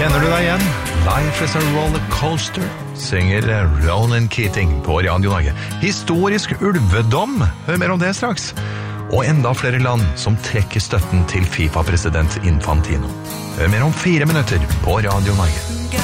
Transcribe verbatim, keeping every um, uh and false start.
Kjenner du deg igjen? Life is a roller coaster, synger Ronan Keating på Radio Norge. Historisk ulvedom, hør mer om det straks. Og enda flere land som trekker støtten til FIFA-president Infantino. Hør mer om fire minutter på Radio Norge.